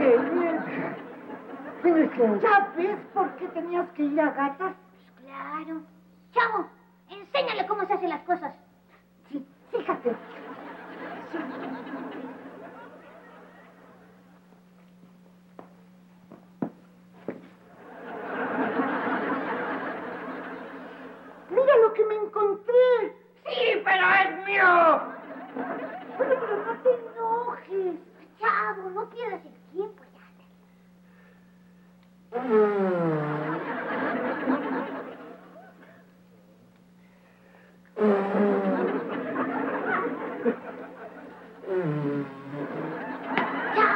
¿Ya ves por qué tenías que ir a gatas? Pues claro. Chavo, enséñale cómo se hacen las cosas. Sí, fíjate. ¡Mira lo que me encontré! ¡Sí, pero es mío! Pero no te enojes. Chavo, no pierdas el tiempo ya.